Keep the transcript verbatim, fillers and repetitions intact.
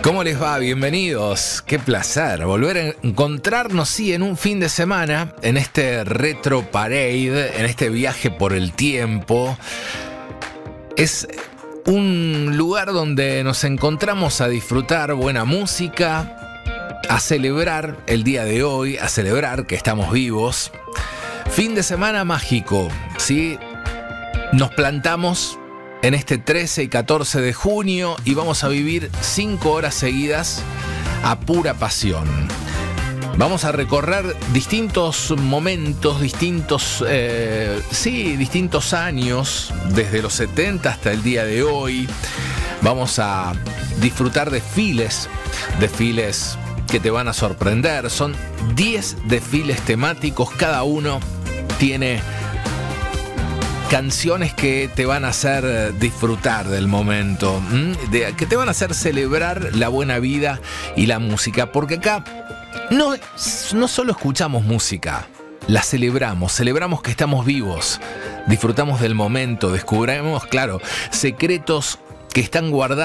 ¿Cómo les va? Bienvenidos. Qué placer volver a encontrarnos, sí, en un fin de semana, en este Retro Parade, en este viaje por el tiempo. Es un lugar donde nos encontramos a disfrutar buena música, a celebrar el día de hoy, a celebrar que estamos vivos. Fin de semana mágico, ¿sí? Nos plantamos en este trece y catorce de junio y vamos a vivir cinco horas seguidas a pura pasión. Vamos a recorrer distintos momentos, distintos, eh, sí, distintos años, desde los setenta hasta el día de hoy. Vamos a disfrutar desfiles, desfiles que te van a sorprender. Son diez desfiles temáticos, cada uno tiene canciones que te van a hacer disfrutar del momento, de, que te van a hacer celebrar la buena vida y la música, porque acá no, no solo escuchamos música, la celebramos, celebramos que estamos vivos, disfrutamos del momento, descubrimos, claro, secretos que están guardados